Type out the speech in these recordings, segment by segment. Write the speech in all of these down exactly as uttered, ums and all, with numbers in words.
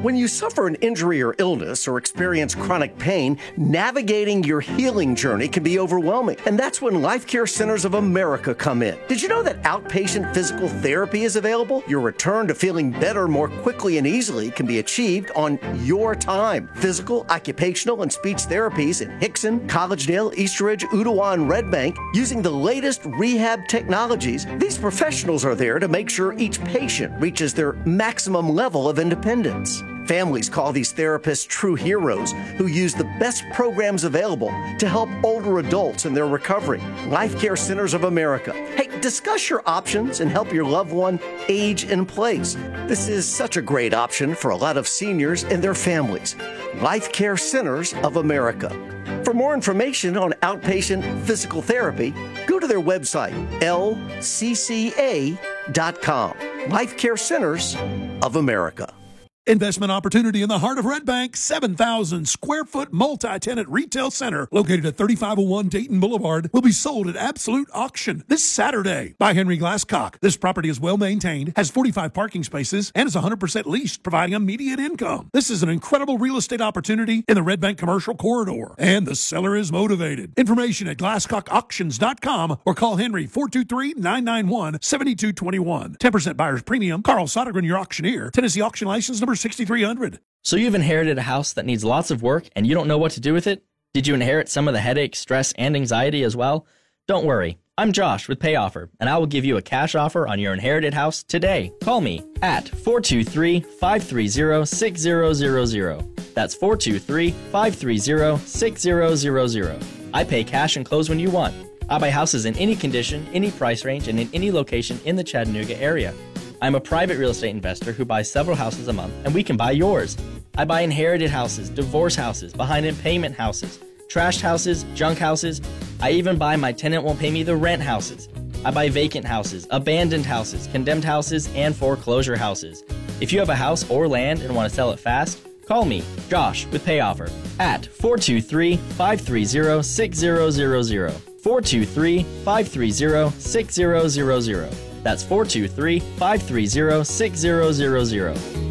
When you suffer an injury or illness or experience chronic pain, navigating your healing journey can be overwhelming. And that's when Life Care Centers of America come in. Did you know that outpatient physical therapy is available? Your return to feeling better more quickly and easily can be achieved on your time. Physical, occupational, and speech therapies in Hickson, Collegedale, Eastridge, Ottawa, and Red Bank using the latest rehab technologies. These professionals are there to make sure each patient reaches their maximum level of independence. Families call these therapists true heroes who use the best programs available to help older adults in their recovery. Life Care Centers of America. Hey, discuss your options and help your loved one age in place. This is such a great option for a lot of seniors and their families. Life Care Centers of America. For more information on outpatient physical therapy, go to their website, L C C A dot com. Life Care Centers of America. Investment opportunity in the heart of Red Bank, seven thousand square foot multi-tenant retail center located at thirty-five oh one Dayton Boulevard will be sold at absolute auction this Saturday by Henry Glasscock. This property is well maintained, has forty-five parking spaces, and is one hundred percent leased, providing immediate income. This is an incredible real estate opportunity in the Red Bank commercial corridor, and the seller is motivated. Information at glasscock auctions dot com or call Henry four two three, nine nine one, seven two two one. ten percent buyer's premium. Carl Sodergren, your auctioneer. Tennessee auction license number sixty-three hundred. So you've inherited a house that needs lots of work and you don't know what to do with it? Did you inherit some of the headache, stress, and anxiety as well? Don't worry. I'm Josh with Pay Offer, and I will give you a cash offer on your inherited house today. Call me at four two three, five three zero, six zero zero zero. That's four two three, five three zero, six zero zero zero. I pay cash and close when you want. I buy houses in any condition, any price range, and in any location in the Chattanooga area. I'm a private real estate investor who buys several houses a month, and we can buy yours. I buy inherited houses, divorce houses, behind-in-payment houses, trashed houses, junk houses. I even buy my tenant won't pay me the rent houses. I buy vacant houses, abandoned houses, condemned houses, and foreclosure houses. If you have a house or land and want to sell it fast, call me, Josh, with Pay Offer at four two three, five three zero, six zero zero zero. four two three, five three zero, six zero zero zero. That's four two three, five three zero, six zero zero zero.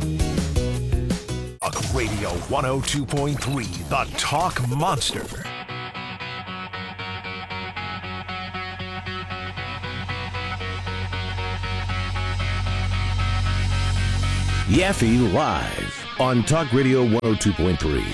Talk Radio one oh two point three, the Talk Monster. Yaffe Live on Talk Radio one oh two point three.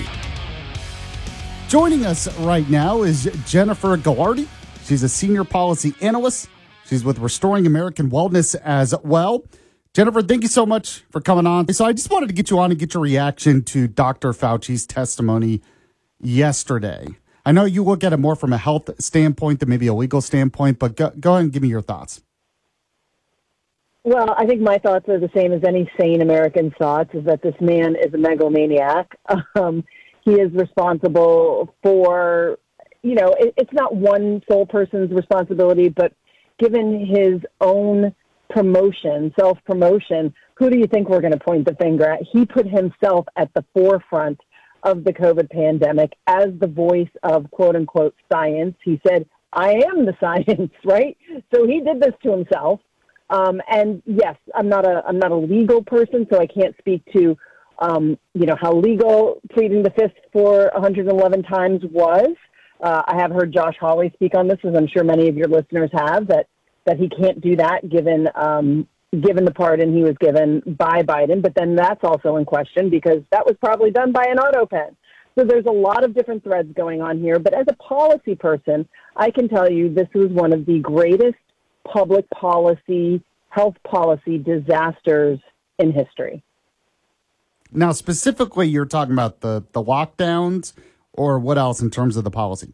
Joining us right now is Jennifer Gallardi. She's a senior policy analyst. She's with Restoring American Wellness as well. Jennifer, thank you so much for coming on. So I just wanted to get you on and get your reaction to Doctor Fauci's testimony yesterday. I know you look at it more from a health standpoint than maybe a legal standpoint, but go, go ahead and give me your thoughts. Well, I think my thoughts are the same as any sane American's thoughts, is that this man is a megalomaniac. Um, he is responsible for, you know, it, it's not one sole person's responsibility, but given his own promotion, self-promotion, who do you think we're going to point the finger at? He put himself at the forefront of the COVID pandemic as the voice of quote-unquote science. He said, I am the science, right? So he did this to himself. Um, and yes, I'm not a I'm not a legal person, so I can't speak to, um, you know, how legal pleading the fifth for one hundred eleven times was. Uh, I have heard Josh Hawley speak on this, as I'm sure many of your listeners have, that, that he can't do that given um, given the pardon he was given by Biden. But then that's also in question because that was probably done by an auto pen. So there's a lot of different threads going on here. But as a policy person, I can tell you this was one of the greatest public policy, health policy disasters in history. Now, specifically, you're talking about the, the lockdowns, or what else in terms of the policy?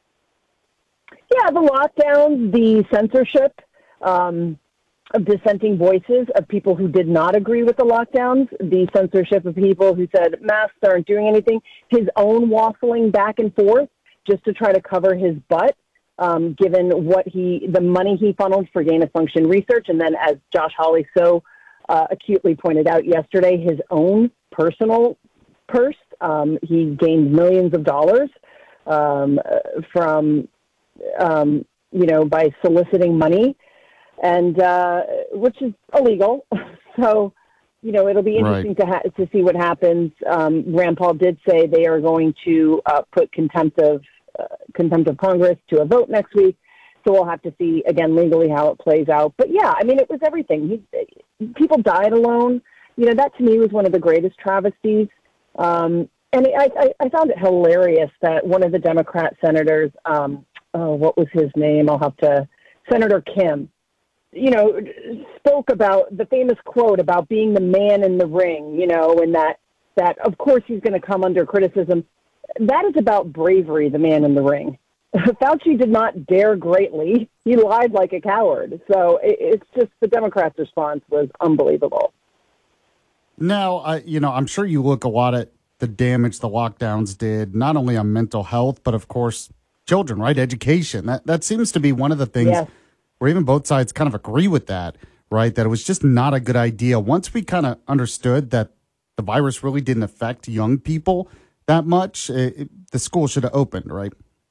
Yeah, the lockdowns, the censorship um, of dissenting voices of people who did not agree with the lockdowns, the censorship of people who said masks aren't doing anything, his own waffling back and forth just to try to cover his butt, um, given what he, the money he funneled for gain-of-function research. And then, as Josh Hawley so uh, acutely pointed out yesterday, his own personal purse. Um, he gained millions of dollars um, from, um, you know, by soliciting money, and uh, which is illegal. So you know, it'll be interesting right. to ha- to see what happens. Um, Rand Paul did say they are going to uh, put contempt of uh, contempt of Congress to a vote next week. So we'll have to see again legally how it plays out. But yeah, I mean, it was everything. He, people died alone. You know, that to me was one of the greatest travesties. Um, and I, I, I found it hilarious that one of the Democrat senators, um, oh, what was his name? I'll have to, Senator Kim, you know, spoke about the famous quote about being the man in the ring, you know, and that, that of course he's going to come under criticism. That is about bravery, the man in the ring. Fauci did not dare greatly. He lied like a coward. So it, it's just the Democrats' response was unbelievable. Now, uh, you know, I'm sure you look a lot at the damage the lockdowns did, not only on mental health, but of course, children, right? Education. That that seems to be one of the things yes. where even both sides kind of agree with that, right? That it was just not a good idea. Once we kind of understood that the virus really didn't affect young people that much, it, it, the school should have opened, right?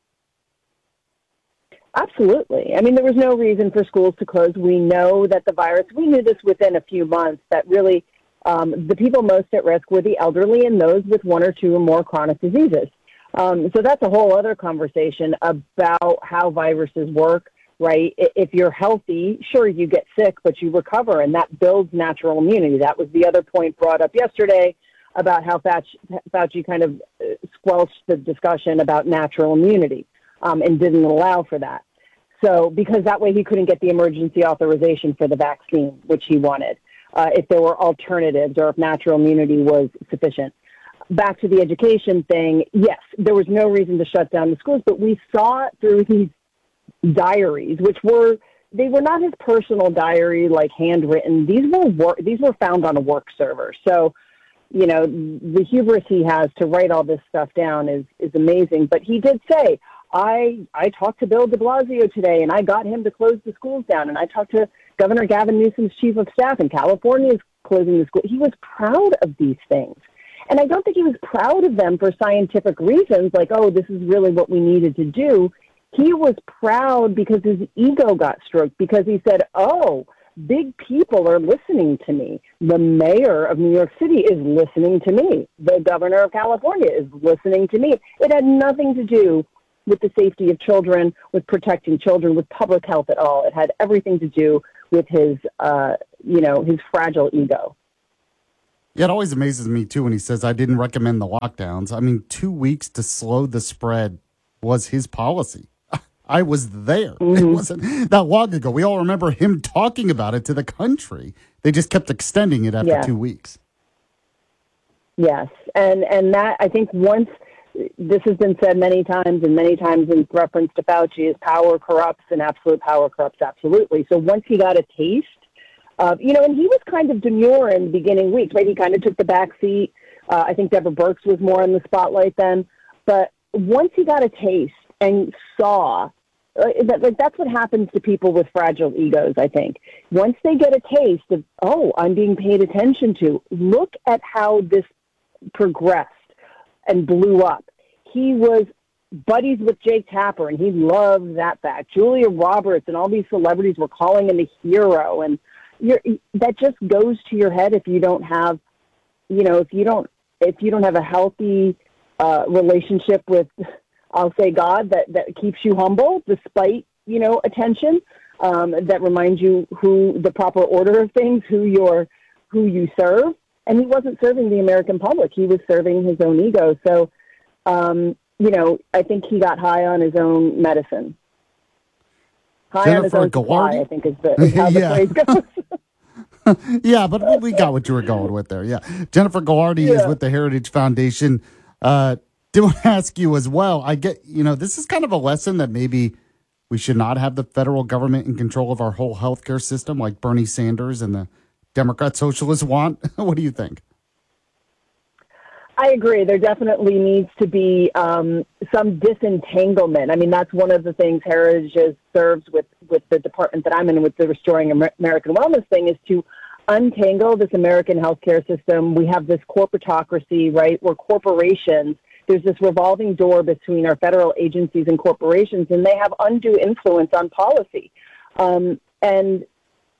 Absolutely. I mean, there was no reason for schools to close. We know that the virus, we knew this within a few months, that really um, the people most at risk were the elderly and those with one or two or more chronic diseases. Um, so that's a whole other conversation about how viruses work, right? If you're healthy, sure, you get sick, but you recover, and that builds natural immunity. That was the other point brought up yesterday about how Fauci, Fauci kind of squelched the discussion about natural immunity. Um, and didn't allow for that. So because that way he couldn't get the emergency authorization for the vaccine, which he wanted, uh, if there were alternatives or if natural immunity was sufficient. Back to the education thing, yes, there was no reason to shut down the schools, but we saw through his diaries, which were, they were not his personal diary, like handwritten. These were work, these were found on a work server. So, you know, the hubris he has to write all this stuff down is, is amazing. But he did say, I I talked to Bill de Blasio today, and I got him to close the schools down. And I talked to Governor Gavin Newsom's chief of staff, and California is closing the school. He was proud of these things. And I don't think he was proud of them for scientific reasons, like, oh, this is really what we needed to do. He was proud because his ego got stroked, because he said, oh, big people are listening to me. The mayor of New York City is listening to me. The governor of California is listening to me. It had nothing to do with the safety of children, with protecting children, with public health at all. It had everything to do with his, uh, you know, his fragile ego. Yeah, it always amazes me, too, when he says, I didn't recommend the lockdowns. I mean, two weeks to slow the spread was his policy. I was there. Mm-hmm. It wasn't that long ago. We all remember him talking about it to the country. They just kept extending it after yeah. two weeks. Yes, and, and that, I think once... this has been said many times and many times in reference to Fauci, is power corrupts and absolute power corrupts absolutely. So once he got a taste of, you know, and he was kind of demure in the beginning weeks, right? He kind of took the back seat. Uh, I think Deborah Birx was more in the spotlight then. But once he got a taste and saw, uh, that, like that's what happens to people with fragile egos, I think. Once they get a taste of, oh, I'm being paid attention to, look at how this progressed and blew up. He was buddies with Jake Tapper, and he loved that fact. Julia Roberts and all these celebrities were calling him a hero, and you're, that just goes to your head if you don't have, you know, if you don't, if you don't have a healthy uh, relationship with, I'll say God, that that keeps you humble despite, you know, attention. Um, that reminds you who the proper order of things, who you're, who you serve. And he wasn't serving the American public. He was serving his own ego. So, um, you know, I think he got high on his own medicine. High Jennifer on his own supply, I think is, the, is how the phrase goes. Yeah, but we got what you were going with there. Yeah. Jennifer Ghilardi yeah. is with the Heritage Foundation. Uh, did want to ask you as well. I get, you know, this is kind of a lesson that maybe we should not have the federal government in control of our whole healthcare system like Bernie Sanders and the Democrat socialists want. What do you think? I agree. There definitely needs to be um, some disentanglement. I mean, that's one of the things Heritage serves with, with the department that I'm in, with the Restoring American Wellness thing, is to untangle this American healthcare system. We have this corporatocracy, right, where corporations, there's this revolving door between our federal agencies and corporations, and they have undue influence on policy. Um, and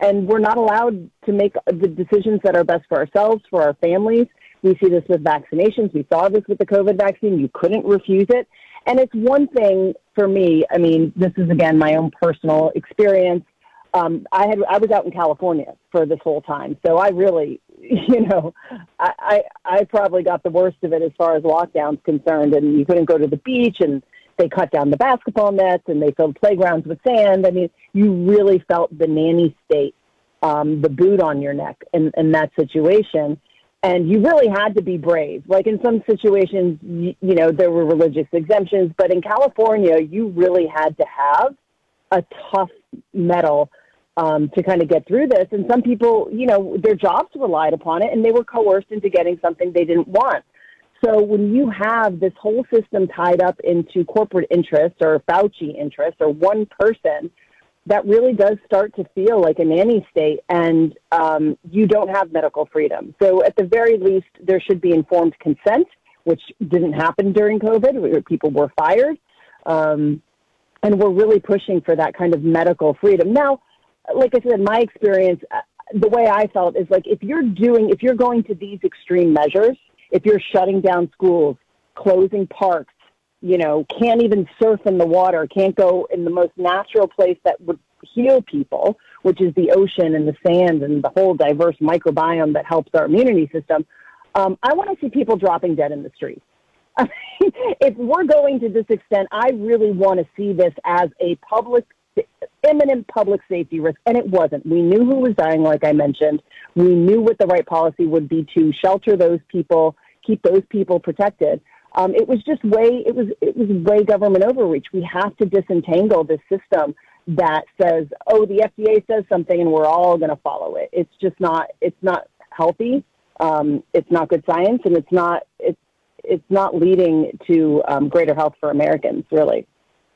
and we're not allowed to make the decisions that are best for ourselves, for our families. We see this with vaccinations. We saw this with the COVID vaccine. You couldn't refuse it. And it's one thing for me. I mean, this is, again, my own personal experience. Um, I had I was out in California for this whole time. So I really, you know, I, I, I probably got the worst of it as far as lockdown's concerned. And you couldn't go to the beach, and they cut down the basketball nets, and they filled playgrounds with sand. I mean, you really felt the nanny state, um, the boot on your neck in, in that situation. And you really had to be brave. Like in some situations, you, you know, there were religious exemptions, but in California, you really had to have a tough metal um, to kind of get through this. And some people, you know, their jobs relied upon it, and they were coerced into getting something they didn't want. So when you have this whole system tied up into corporate interests or Fauci interests or one person, that really does start to feel like a nanny state, and um, you don't have medical freedom. So at the very least, there should be informed consent, which didn't happen during COVID, where people were fired. Um, and we're really pushing for that kind of medical freedom. Now, like I said, my experience, the way I felt is like if you're doing, if you're going to these extreme measures, if you're shutting down schools, closing parks, you know, can't even surf in the water, can't go in the most natural place that would heal people, which is the ocean and the sand and the whole diverse microbiome that helps our immunity system. Um, I want to see people dropping dead in the streets. I mean, if we're going to this extent, I really want to see this as a public, imminent public safety risk. And it wasn't. We knew who was dying, like I mentioned. We knew what the right policy would be to shelter those people, keep those people protected. Um, it was just way, it was, it was way government overreach. We have to disentangle this system that says, oh, the F D A says something and we're all going to follow it. It's just not, it's not healthy. Um, it's not good science, and it's not, it's, it's not leading to um, greater health for Americans, really.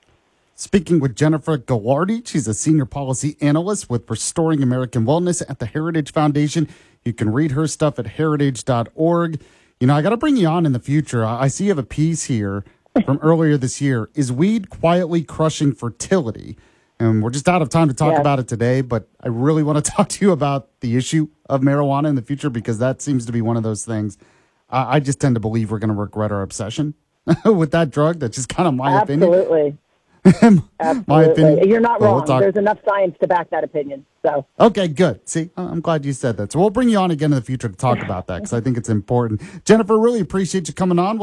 Speaking with Jennifer Ghilardi, she's a senior policy analyst with Restoring American Wellness at the Heritage Foundation. You can read her stuff at heritage dot org. You know, I got to bring you on in the future. I see you have a piece here from earlier this year. Is weed quietly crushing fertility? And we're just out of time to talk yes. about it today, but I really want to talk to you about the issue of marijuana in the future, because that seems to be one of those things. I, I just tend to believe we're going to regret our obsession with that drug. That's just kind of my Absolutely. opinion. Absolutely. My opinion. You're not Well, wrong. we'll talk- There's enough science to back that opinion. So Okay, good. See, I'm glad you said that. So we'll bring you on again in the future to talk about that, because I think it's important. Jennifer, really appreciate you coming on.